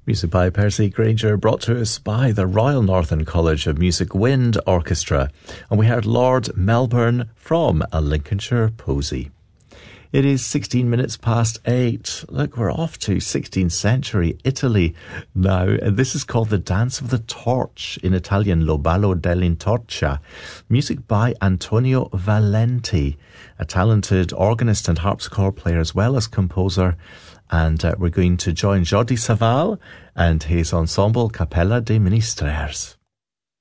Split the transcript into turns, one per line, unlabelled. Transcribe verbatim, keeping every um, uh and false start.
Music by Percy Granger, brought to us by the Royal Northern College of Music Wind Orchestra. And we heard Lord Melbourne from a Lincolnshire Posy. It is sixteen minutes past eight. Look, we're off to sixteenth century Italy now. And this is called the Dance of the Torch, in Italian Lo Ballo dell'Intorcia. Music by Antonio Valenti, a talented organist and harpsichord player as well as composer. And uh, we're going to join Jordi Savall and his ensemble Capella dei Ministrers.